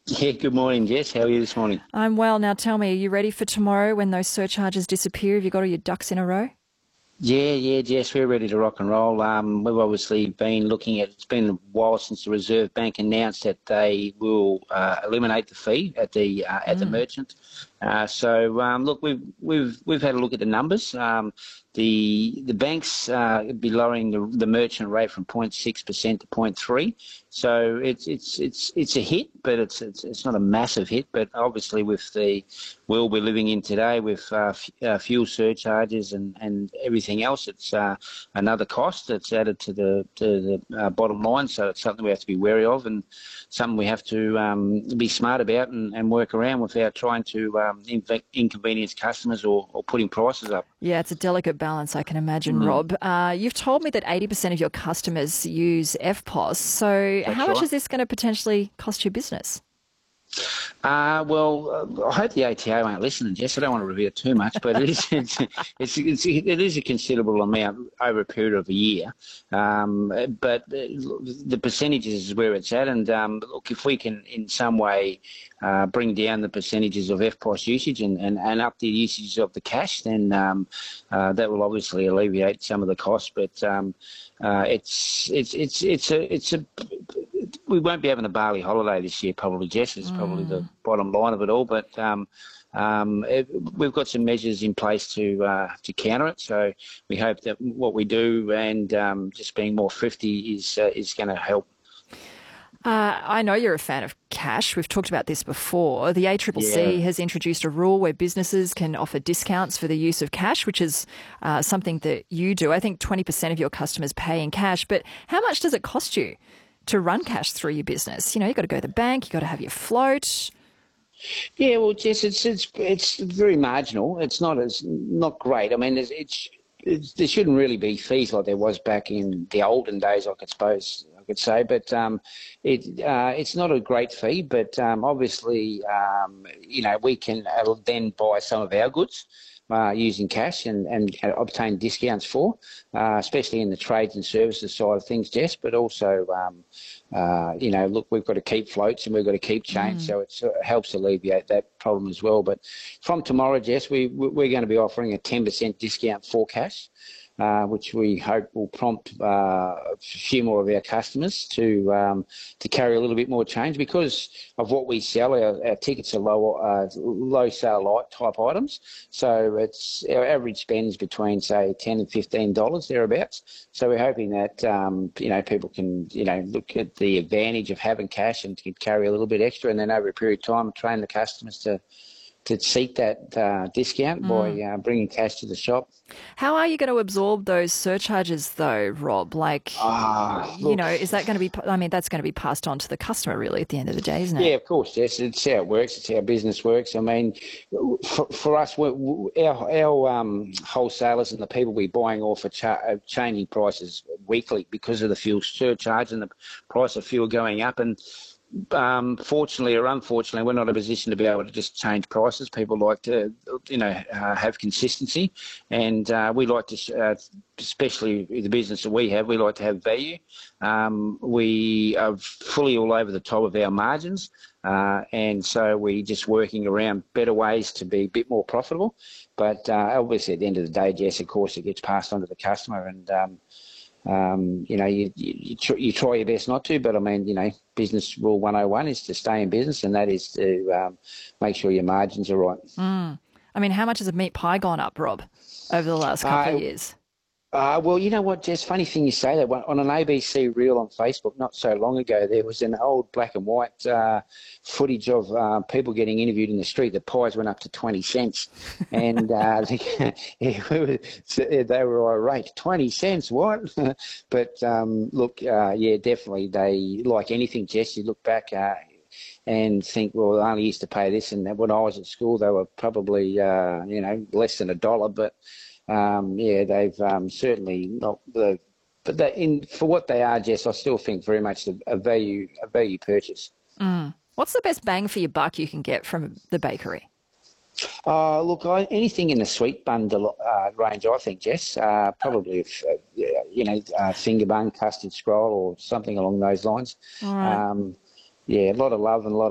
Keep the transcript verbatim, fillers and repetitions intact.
Yeah, good morning, Jess. How are you this morning? I'm well. Now tell me, are you ready for tomorrow when those surcharges disappear? Have you got all your ducks in a row? Yeah, yeah, Jess, we're ready to rock and roll. Um, we've obviously been looking at, it's been a while since the Reserve Bank announced that they will uh, eliminate the fee at the uh, at the Mm. merchant. Uh, so um, look, we've we've we've had a look at the numbers. Um, the the banks uh, be lowering the, the merchant rate from zero point six percent to zero point three. So it's it's it's it's a hit, but it's it's it's not a massive hit. But obviously, with the world we're living in today, with uh, f- uh, fuel surcharges and and everything else, it's uh, another cost that's added to the to the uh, bottom line. So it's something we have to be wary of, and something we have to um, be smart about and, and work around without trying to um, inve- inconvenience customers or, or putting prices up. Yeah, it's a delicate balance, I can imagine, Mm, Rob. Uh, you've told me that eighty percent of your customers use F P O S. So how that's much right. is this going to potentially cost your business? Uh, well, uh, I hope the A T O won't listen, Jess. I don't want to reveal too much, but it is it's, it's, it's, it is a considerable amount over a period of a year. Um, but the percentages is where it's at, and um, look, if we can in some way uh, bring down the percentages of F P O S usage and, and, and up the usage of the cash, then um, uh, that will obviously alleviate some of the costs. But um, uh, it's it's it's it's a it's a we won't be having a Bali holiday this year, probably, Jess, is probably the Mm. bottom line of it all. But um, um, it, we've got some measures in place to uh, to counter it. So we hope that what we do and um, just being more thrifty is uh, is going to help. Uh, I know you're a fan of cash. We've talked about this before. The A C C C Yeah. has introduced a rule where businesses can offer discounts for the use of cash, which is uh, something that you do. I think twenty percent of your customers pay in cash, but how much does it cost you to run cash through your business? You know, you've got to go to the bank, you've got to have your float. Yeah, well, Jess, it's it's it's very marginal. It's not as not great. I mean, it's, it's, it's there shouldn't really be fees like there was back in the olden days, I could suppose I could say. But um, it uh, it's not a great fee. But um, obviously, um, you know, we can uh, then buy some of our goods. Uh, using cash and, and uh, obtain discounts for, uh, especially in the trades and services side of things, Jess, but also um, uh, you know, look, we've got to keep floats and we've got to keep change, Mm. so it sort of helps alleviate that problem as well. But from tomorrow, Jess, we, we're going to be offering a ten percent discount for cash, uh, which we hope will prompt uh, a few more of our customers to um, to carry a little bit more change because of what we sell. Our, our tickets are low, uh, low sale light type items, so it's our average spend is between say ten and fifteen dollars thereabouts. So we're hoping that um, you know people can you know look at the advantage of having cash and can carry a little bit extra, and then over a period of time train the customers to to seek that uh, discount by Mm. uh, bringing cash to the shop. How are you going to absorb those surcharges, though, Rob? Like, Ah, you look, know, is that going to be, I mean, that's going to be passed on to the customer, really, at the end of the day, isn't it? yeah, of course, yes, it's how it works. It's how business works. I mean, for, for us, we, we, our our um, wholesalers and the people we're buying off are, cha- are changing prices weekly because of the fuel surcharge and the price of fuel going up. And um, fortunately or unfortunately, we're not in a position to be able to just change prices. People like to, you know, uh, have consistency, and uh, we like to, uh, especially the business that we have, we like to have value. Um, we are fully all over the top of our margins, uh, and so we're just working around better ways to be a bit more profitable. But uh, obviously, at the end of the day, Jess, of course, it gets passed on to the customer, and um, um, you know, you you, you, tr- you try your best not to, but I mean, you know, business rule one oh one is to stay in business, and that is to um, make sure your margins are right. Mm. I mean, how much has a meat pie gone up, Rob, over the last couple of Uh, years? uh, well, you know what, Jess? Funny thing you say that. One- On an A B C reel on Facebook not so long ago, there was an old black and white uh, footage of uh, people getting interviewed in the street. The pies went up to twenty cents, and uh, they were irate. twenty cents, what? But um, look, uh, yeah, definitely. They like anything, Jess. You look back. Uh, and think, well, I only used to pay this, and when I was at school, they were probably, uh, you know, less than a dollar. But um, yeah, they've um, certainly not the, but they, in for what they are, Jess, I still think very much a, a value, a value purchase. Mm. What's the best bang for your buck you can get from the bakery? Uh, look, I, anything in the sweet bun del- uh, range, I think, Jess, uh, probably, if, uh, yeah, you know, uh, finger bun, custard scroll, or something along those lines. All right. Um, yeah, a lot of love and a lot